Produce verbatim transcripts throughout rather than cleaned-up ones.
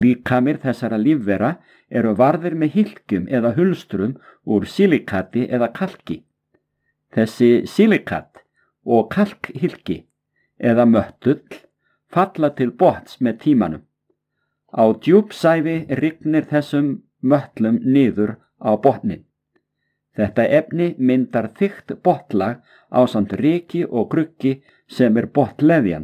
Líkamir þessara lífvera eru varðir með hylkjum eða hulstrum úr silikati eða kalki. Þessi silikat og kalkhylki eða möttull falla til botns með tímanum. Á djúpsævi rignir þessum möttlum niður á botnin. Þetta efni myndar þykkt botnlag ásamt ryki og gruggi sem er botnleðjan.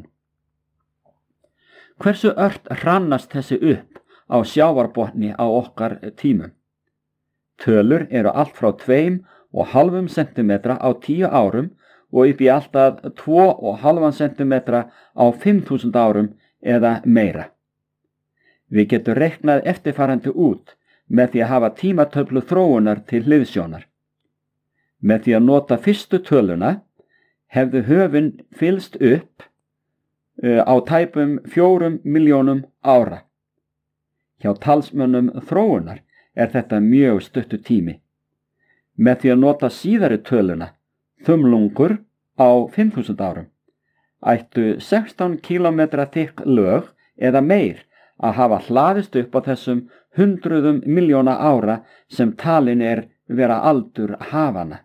Hversu ört hrannast þessi upp á sjávarbotni á okkar tímum? Tölur eru allt frá tveim og hálfum sentimetra á tíu árum og upp í alltaf tvo og hálfan sentimetra á fimm þúsund árum eða meira. Við getum reiknað eftirfarandi út með því að hafa tímatöflu þróunar til hliðsjónar. Með því að nota fyrstu töluna hefðu höfin fylst upp uh, á tæpum fjórum milljónum ára. Hjá talsmönnum þróunar er þetta mjög stuttur tími. Með því að nota síðari töluna, þumlungur á fimm þúsund árum, ættu sextán kílómetra þykk lög eða meir að hafa hlaðist upp á þessum hundruðum miljóna ára sem talin er vera aldur hafana.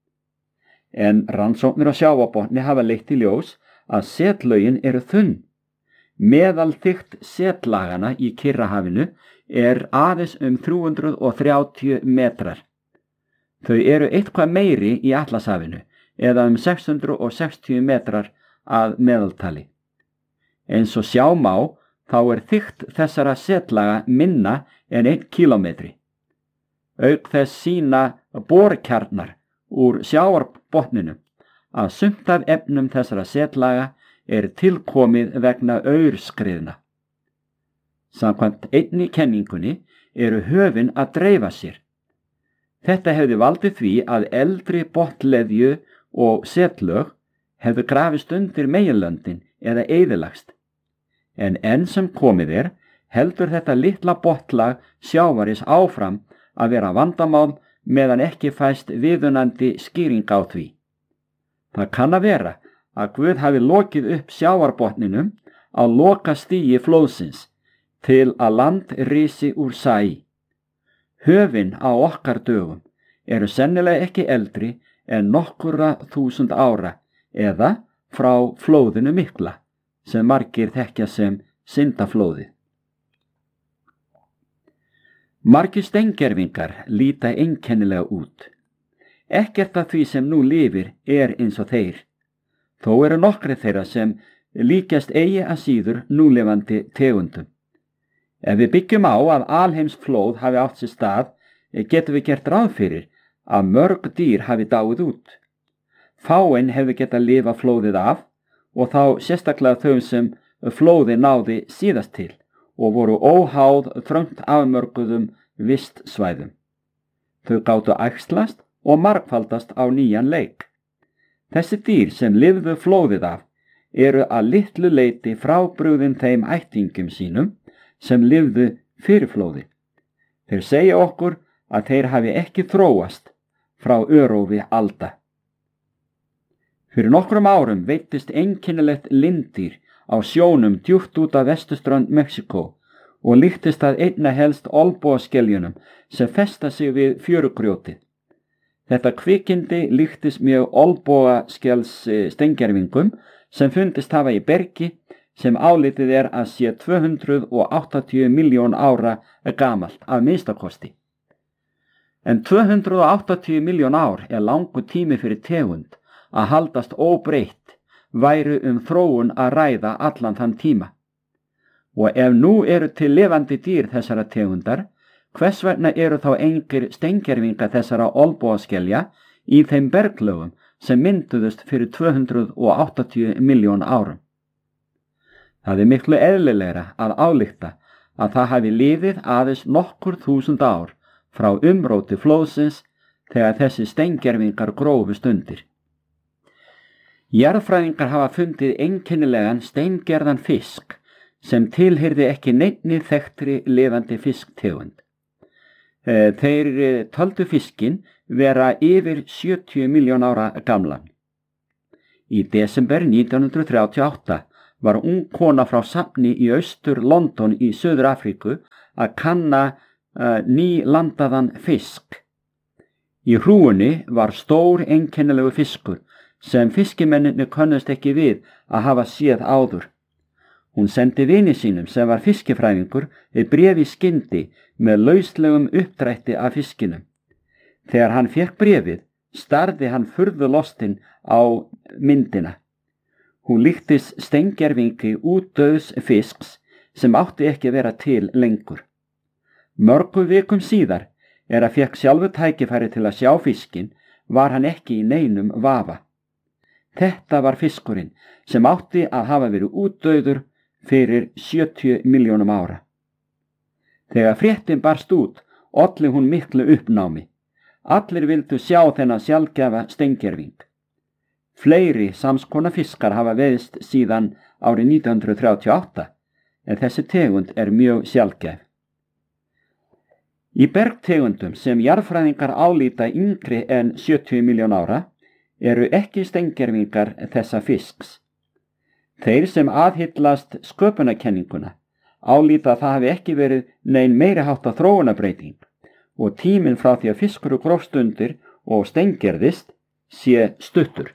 En rannsóknir á sjávarbotni hafa leitt í ljós að setlögin eru þunn. Meðalþykkt setlagana í Kyrrahafinu er aðeins um þrjú hundruð þrjátíu metrar. Þau eru eitthvað meiri í Atlantshafinu eða um sex hundruð sextíu metrar að meðaltali. Eins og sjá má þá er þykkt þessara setlaga minna en einn kílómetri. Auk þess sýna borkjarnar úr sjávarbotninum að sumt af efnum þessara setlaga er tilkomið vegna aurskriðna. Samkvæmt einni kenningunni eru höfin að dreifa sér. Þetta hefði valdið því að eldri botnleðju og setlög hefðu grafist undir meginlöndin eða eyðilagst. En enn sem komið er, heldur þetta litla botnlag sjávarins áfram að vera vandamál meðan ekki fæst viðunandi skýring á því. Það kann að vera að Guð hafi lokið upp sjávarbotninum á lokastigi flóðsins til að land risi úr sæ. Höfin á okkar dögum eru sennilega ekki eldri en nokkurra þúsund ára eða frá flóðinu mikla sem margir þekkja sem syndaflóðið. Margir steingervingar líta einkennilega út. Ekkert af því sem nú lifir er eins og þeir. Þó eru nokkri þeirra sem líkjast eigi að síður núlifandi tegundum. Ef við byggjum á að alheimsflóð hafi átt sér stað, getum við gert ráð fyrir að mörg dýr hafi dáið út. Fáein hefur getað lifa flóðið af og þá sérstaklega þau sem flóði náði síðast til og voru óháð þröngt afmörkuðum vistsvæðum. Þau gátu æxlast og margfaldast á nýjan leik. Þessi dýr sem lifðu flóðið af eru að litlu leyti frábrugðin þeim ættingum sínum sem lifðu fyrir flóði. Þeir segja okkur að þeir hafi ekki þróast frá örófi alda. Fyrir nokkrum árum veittist einkennilegt linddýr á sjónum djúpt út af vesturströnd Mexíkó og líktist það einna helst olnbogaskeljunum sem festa sig við fjörugrjótið. Þetta kvikindi líktist mjög olnbogaskels steingervingum sem fundist hafa í bergi sem álitið er að sé tvö hundruð áttatíu milljón ára gamalt að minnstakosti. En tvö hundruð áttatíu milljón ár er langur tími fyrir tegund að haldast óbreytt væru um þróun að ræða allan þann tíma. Og ef nú eru til lifandi dýr þessara tegundar, hvers vegna eru þá engir steingervinga þessara olnbogaskelja í þeim berglögum sem mynduðust fyrir tvö hundruð áttatíu milljón árum? Það er miklu eðlilegra að álykta að það hafi liðið aðeins nokkur þúsund ár frá umróti flóðsins þegar þessi steingervingar grófust undir. Jarðfræðingar hafa fundið einkennilegan steingerðan fisk sem tilheyrði ekki neinni þekktri lifandi fisktegund. Þeir töldu fiskinn vera yfir sjötíu milljón ára gamlan. Í desember nítján hundruð þrjátíu og átta var ung kona frá safni í austur London í Suður Afríku að kanna uh, nýlandaðan fisk. Í hrúgunni var stór einkennilegu fiskur sem fiskimennirnir könnust ekki við að hafa séð áður. Hún sendi vini sínum sem var fiskifræðingur við bréf í skyndi með lauslegum uppdrætti af fiskinum. Þegar hann fékk bréfið, starði hann furðu lostinn á myndina. Hún líktist steingervingi útdauðs fisks sem átti ekki vera til lengur. Mörgum vikum síðar er að fékk sjálfu tækifæri til að sjá fiskinn, var hann ekki í neinum vafa. Þetta var fiskurinn sem átti að hafa verið útdauður fyrir sjötíu milljónum ára. Þegar fréttin barst út, olli hún miklu uppnámi. Allir vildu sjá þennan sjaldgæfa steingerving. Fleiri samskona fiskar hafa veiðst síðan árið nítján hundruð þrjátíu og átta, en þessi tegund er mjög sjaldgæf. Í bergtegundum sem jarðfræðingar álíta yngri en sjötíu milljón ára eru ekki steingervingar þessa fisks. Þeir sem aðhyllast sköpunarkenninguna álíta að það hafi ekki verið nein meiri hátta þróunarbreyting og tíminn frá því að fiskur grófst undir og steingerðist sé stuttur.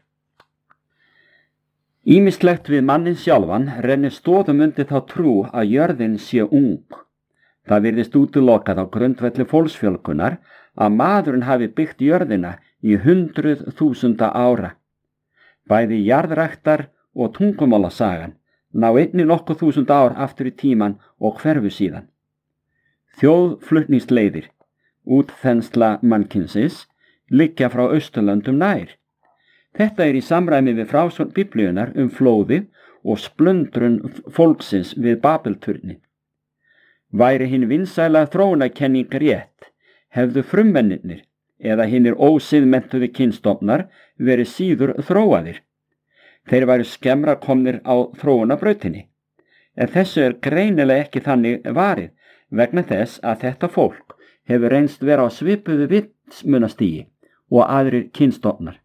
Ýmislegt við mannin sjálfan rennir stoðum undir þá trú að jörðin sé ung. Það virðist útilokað á grundvelli fólksfjölgunar að maðurinn hafi byggt jörðina í hundruð þúsunda ára. Bæði jarðræktar og tungumálasagan ná einnig nokkuð þúsund ár aftur í tíman og hverfu síðan. Þjóðflutningsleiðir, útþensla mannkynsins, liggja frá Austurlöndum nær. Þetta er í samræmi við frásögn Biblíunnar um flóðið og splundrun fólksins við Babelturni. Væri hinn vinsæla þróunarkenning rétt, hefðu frummennirnir eða hinnir ósiðmenntuðu kynstofnar verið síður þróaðir. Þeir væru skemmra komnir á þróunarbrautinni. En þessu er greinilega ekki þannig varið vegna þess að þetta fólk hefur reynst vera á svipuðu vitsmunastigi og aðrir kynstofnar.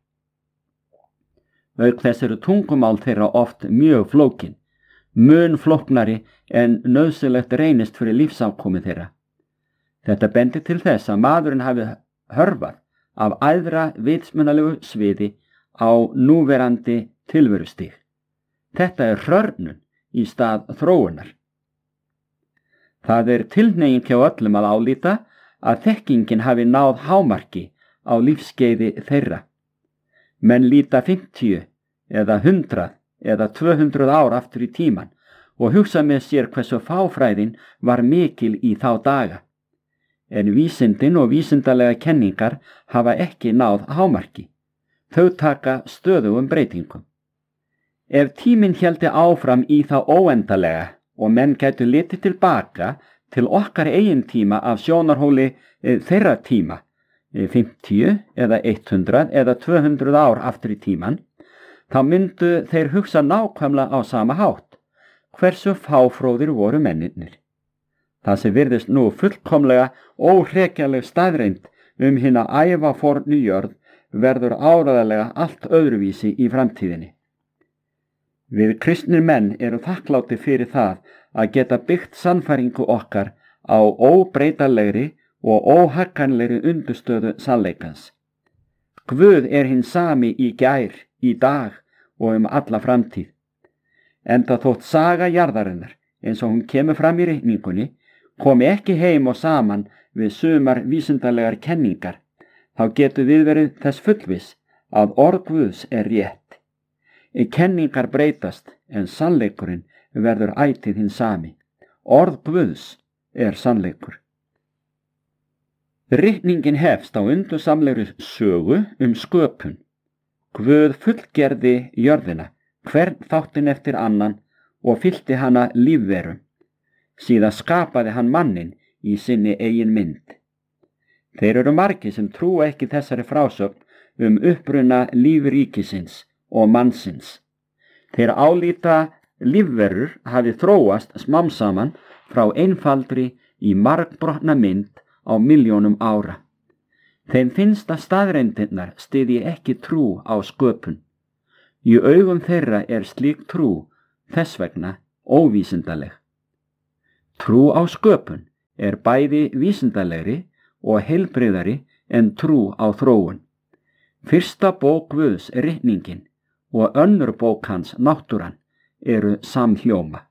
Auk þess eru tungumál þeirra oft mjög flókin, mun flóknari en nauðsynlegt reynist fyrir lífsafkomi þeirra. Þetta bendir til þess að maðurinn hafi hörfað af æðra vitsmunalegu sviði á núverandi tilverustig. Þetta er hrörnun í stað þróunar. Það er tilhneiging hjá öllum að álíta að þekkingin hafi náð hámarki á lífskeiði þeirra. Menn líta fimmtíu eða hundrað eða tvö hundruð ár aftur í tíman og hugsa með sér hversu fáfræðin var mikil í þá daga. En vísindin og vísindalega kenningar hafa ekki náð hámarki. Þau taka stöðugum breytingum. Ef tíminn héldi áfram í þá óendalega og menn gætu litið tilbaka til okkar eigin tíma af sjónarhóli þeirra tíma, fimmtíu eða hundrað eða tvö hundruð ár aftur í tíman, þá myndu þeir hugsa nákvæmlega á sama hátt. Hversu fáfróðir voru mennirnir? Það sem virðist nú fullkomlega óhrekjanleg staðreind um hina ævafornu jörð verður áreiðanlega allt öðruvísi í framtíðinni. Við kristnir menn eru þakklátir fyrir það að geta byggt sannfæringu okkar á óbreytanlegri og óhagganlegri undirstöðu sannleikans. Guð er hinn sami í gær, í dag og um alla framtíð. Enda þótt saga jarðarinnar, eins og hún kemur fram í reikningunni, komi ekki heim og saman við sumar vísindalegar kenningar, þá getur við verið þess fullviss að orð Guðs er rétt. Kenningar breytast en sannleikurinn verður ætíð hinn sami. Orð Guðs er sannleikur. Ritningin hefst á undursamlegri sögu um sköpun. Guð fullgerði jörðina, hvern þáttinn eftir annan og fyllti hana lífverum. Síðan skapaði hann manninn í sinni eigin mynd. Þeir eru margir sem trúa ekki þessari frásögn um uppruna lífríkisins og mannsins. Þeir álíta lífverur hafi þróast smám saman frá einfaldri í margbrotna mynd á milljónum ára. Þeim finnst að staðreyndirnar styðji ekki trú á sköpun. Í augum þeirra er slík trú þess vegna óvísindaleg. Trú á sköpun er bæði vísindalegri og heilbrigðari en trú á þróun. Fyrsta bók Guðs, ritningin, og önnur bók hans, náttúran, eru samhljóma.